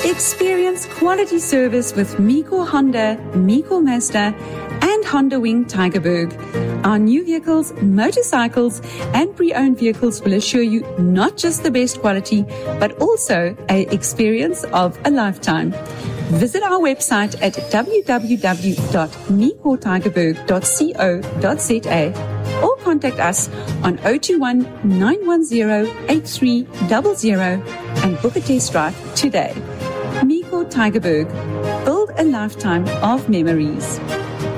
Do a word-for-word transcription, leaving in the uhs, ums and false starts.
Experience quality service with Miko Honda, Miko Mazda, and Honda Wing Tigerberg. Our new vehicles, motorcycles, and pre-owned vehicles will assure you not just the best quality, but also an experience of a lifetime. Visit our website at w w w dot miko tigerberg dot co dot z a or contact us on zero two one, nine one zero, eight three zero zero and book a test drive today. Miko Tigerberg. Build a lifetime of memories.